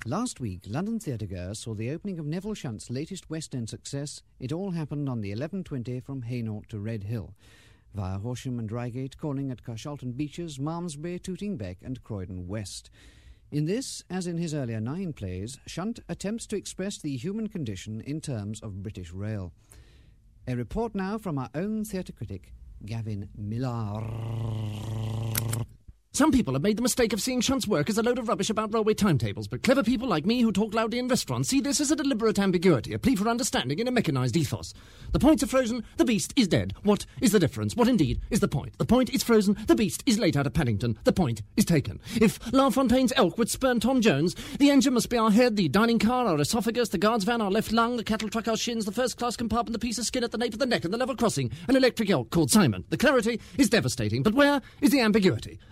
Last week, London theatregoers saw the opening of Neville Shunt's latest West End success, It All Happened on the 11:20 from Hainault to Redhill, via Horsham and Reigate, calling at Carshalton Beeches, Malmesbury, Tooting Bec and Croydon West. In this, as in his earlier 9 plays, Shunt attempts to express the human condition in terms of British rail. A report now from our own theatre critic, Gavin Millar. Some people have made the mistake of seeing Shunt's work as a load of rubbish about railway timetables, but clever people like me who talk loudly in restaurants see this as a deliberate ambiguity, a plea for understanding in a mechanised ethos. The points are frozen, the beast is dead. What is the difference? What indeed is the point? The point is frozen, the beast is late out of Paddington, the point is taken. If La Fontaine's elk would spurn Tom Jones, the engine must be our head, the dining car our esophagus, the guard's van our left lung, the cattle truck our shins, the first-class compartment the piece of skin at the nape of the neck, and the level crossing an electric elk called Simon. The clarity is devastating, but where is the ambiguity?